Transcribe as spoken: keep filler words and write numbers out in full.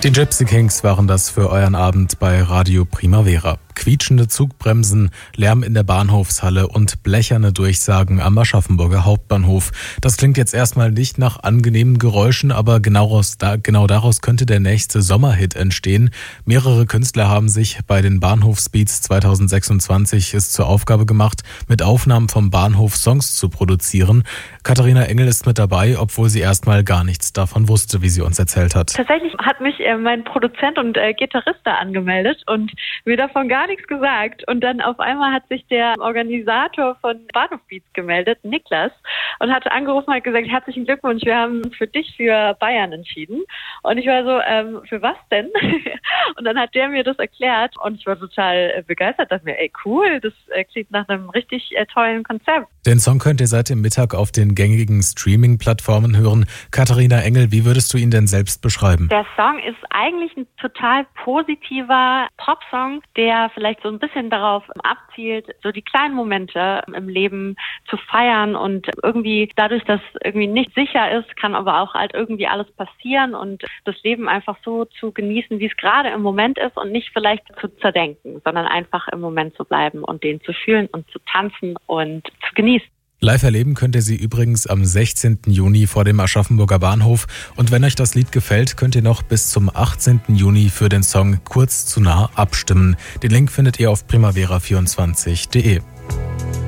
Die Gypsy Kings waren das für euren Abend bei Radio Primavera. Quietschende Zugbremsen, Lärm in der Bahnhofshalle und blecherne Durchsagen am Aschaffenburger Hauptbahnhof. Das klingt jetzt erstmal nicht nach angenehmen Geräuschen, aber genau, aus, da, genau daraus könnte der nächste Sommerhit entstehen. Mehrere Künstler haben sich bei den Bahnhofsbeats zwanzig sechsundzwanzig es zur Aufgabe gemacht, mit Aufnahmen vom Bahnhof Songs zu produzieren. Katharina Engel ist mit dabei, obwohl sie erstmal gar nichts davon wusste, wie sie uns erzählt hat. Tatsächlich hat mich äh, mein Produzent und äh, Gitarrist da angemeldet und mir davon gar nichts gesagt. Und dann auf einmal hat sich der Organisator von Bahnhof Beats gemeldet, Niklas, und hat angerufen und hat gesagt, herzlichen Glückwunsch, wir haben für dich für Bayern entschieden. Und ich war so, ähm, für was denn? Und dann hat der mir das erklärt und ich war total äh, begeistert, dachte mir, ey cool, das äh, klingt nach einem richtig äh, tollen Konzept. Den Song könnt ihr seit dem Mittag auf den gängigen Streaming-Plattformen hören. Katharina Engel, wie würdest du ihn denn selbst beschreiben? Der Song ist eigentlich ein total positiver Popsong, der vielleicht so ein bisschen darauf abzielt, so die kleinen Momente im Leben zu feiern und irgendwie dadurch, dass irgendwie nicht sicher ist, kann aber auch halt irgendwie alles passieren und das Leben einfach so zu genießen, wie es gerade im Moment ist und nicht vielleicht zu zerdenken, sondern einfach im Moment zu bleiben und den zu fühlen und zu tanzen und zu genießen. Live erleben könnt ihr sie übrigens am sechzehnten Juni vor dem Aschaffenburger Bahnhof. Und wenn euch das Lied gefällt, könnt ihr noch bis zum achtzehnten Juni für den Song Kurz zu nah abstimmen. Den Link findet ihr auf primavera vierundzwanzig punkt de.